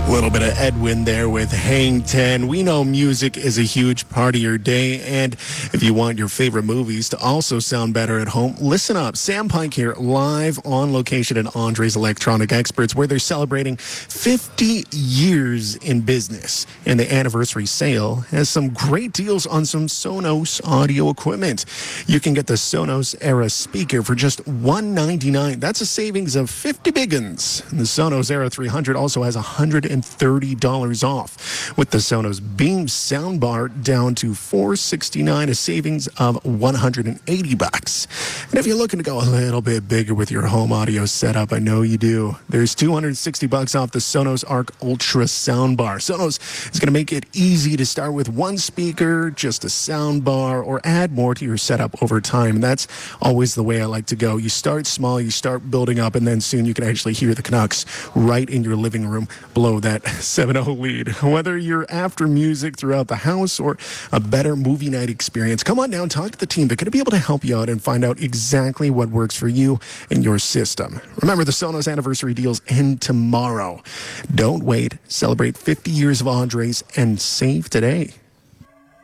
A little bit of Edwin there with Hang 10. We know music is a huge part of your day, and if you want your favorite movies to also sound better at home, listen up. Sam Pike here, live on location at Andre's Electronic Experts, where they're celebrating 50 years in business. And the anniversary sale has some great deals on some Sonos audio equipment. You can get the Sonos Era speaker for just $199. That's a savings of 50 biggins. The Sonos Era 300 also has $130 off, with the Sonos Beam soundbar down to $469, a savings of $180. And if you're looking to go a little bit bigger with your home audio setup, I know you do, there's $260 off the Sonos Arc Ultra soundbar. Sonos is going to make it easy to start with one speaker, just a soundbar, or add more to your setup over time. And that's always the way I like to go. You start small, you start building up, and then soon you can actually hear the Canucks right in your living room below that 7-0 lead. Whether you're after music throughout the house or a better movie night experience, come on down, talk to the team. They're going to be able to help you out and find out exactly what works for you and your system. Remember, the Sonos anniversary deals end tomorrow. Don't wait. Celebrate 50 years of Andres and save today.